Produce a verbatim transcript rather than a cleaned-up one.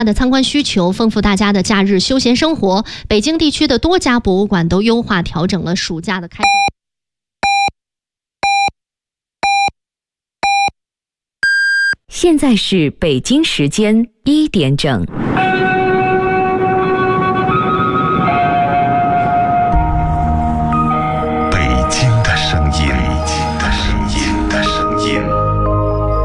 的参观需求，丰富大家的假日休闲生活。北京地区的多家博物馆都优化调整了暑假的开放。 现在是北京时间一点整。